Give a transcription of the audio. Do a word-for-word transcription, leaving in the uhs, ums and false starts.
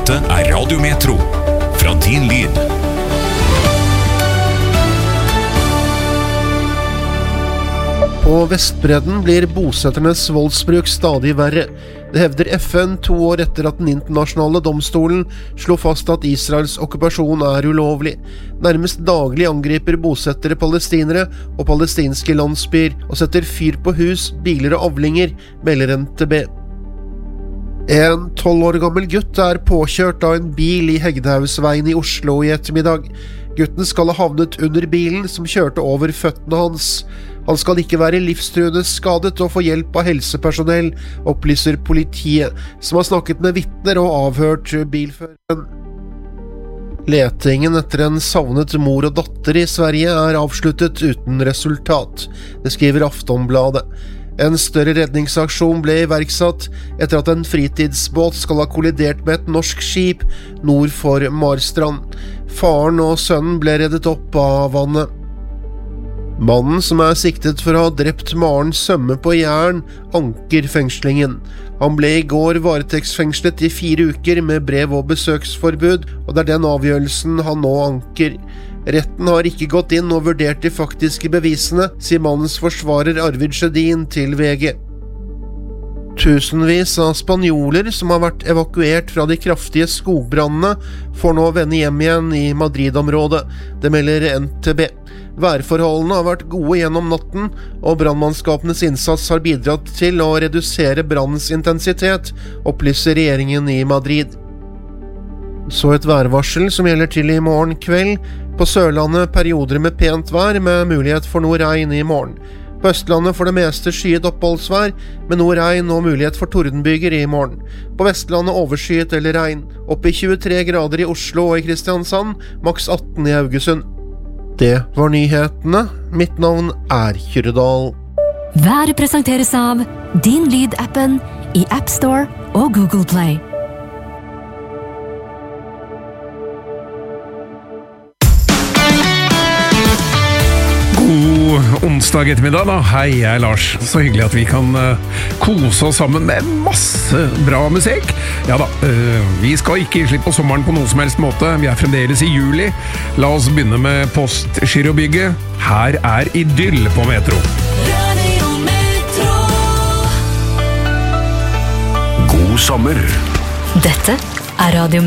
Dette er Radio Metro, fra din lyd. På Vestbredden blir bosetternes voldsbruk stadig verre. Det hevder F N to år etter at den internasjonale domstolen slo fast at Israels okkupasjon er ulovlig. Nærmest daglig angriper bosettere palestinere og palestinske landsbyer og setter fyr på hus, biler og avlinger, melder N T B. En tolv år gammel gutt er påkjørt av en bil i Hegdehaugsveien i Oslo i ettermiddag. Gutten skal ha havnet under bilen som kjørte over føttene hans. Han skal ikke være livstruende skadet og få hjelp av helsepersonell, opplyser politiet, som har snakket med vitner og avhørt bilføreren. Letingen etter en savnet mor og datter i Sverige er avsluttet uten resultat. Det skriver Aftonbladet. En større redningsaksjon ble iverksatt etter at en fritidsbåt skal ha kollidert med et norsk skip nord for Marstrand. Faren og sønnen ble reddet opp av vannet. Mannen som er siktet for å ha drept Maren Sømme på Jæren, anker fengslingen. Han ble i går varetektsfengslet i fire uker med brev- og besøksforbud, og det er den avgjørelsen han nå anker. Retten har ikke gått inn og vurdert de faktiske bevisene, sier mannens forsvarer Arvid Sjødin til V G. Tusenvis av spanjoler som har vært evakuert fra de kraftige skogbrannene, får nå vende hjem igjen i Madrid-området. Det melder N T B. Værforholdene har vært gode gjennom natten, og brannmannskapenes innsats har bidratt til å redusere brannens intensitet, opplyser regjeringen i Madrid. Så et værvarsel som gjelder til i morgen kveld. På Sørlandet perioder med pent vær, med mulighet for noe regn i morgen. På Østlandet for det meste skyet oppholdsvær, med noe regn og mulighet for tordenbyger i morgen. På Vestlandet overskyet eller regn. Opp i tjuetre grader i Oslo og i Kristiansand, maks atten i Haugesund. Det var nyhetene. Mitt navn er Kyrredal. Været presenteres av Din Lyd-appen i App Store og Google Play. God onsdag ettermiddag da. Hei, jeg er Lars. Så hyggelig at vi kan uh, kose oss sammen med masse bra musikk. Ja da, uh, vi skal ikke slippe på sommeren på noen som helst måte. Vi er fremdeles i juli. La oss begynne med Postgirobygget. Her er Idyll på Metro. Radio Metro. God sommer. Dette er Radio